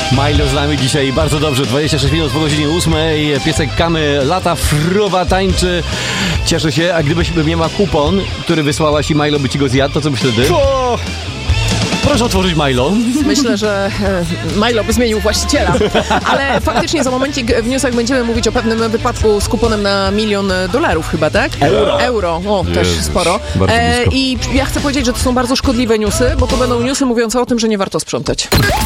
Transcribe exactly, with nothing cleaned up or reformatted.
Milo z nami dzisiaj bardzo dobrze, dwadzieścia sześć minut po godzinie ósmej. Piesek Kamy lata, fruwa, tańczy, cieszy się, a gdybyś miała kupon, który wysłałaś i Milo by ci go zjadł, to co byś wtedy? O! Proszę otworzyć Milo. Myślę, że e, Milo by zmienił właściciela. Ale faktycznie za momencik w newsach będziemy mówić o pewnym wypadku z kuponem na milion dolarów chyba, tak? Euro. Euro, o, też Jezus, sporo. E, I ja chcę powiedzieć, że to są bardzo szkodliwe newsy, bo to będą newsy mówiące o tym, że nie warto sprzątać.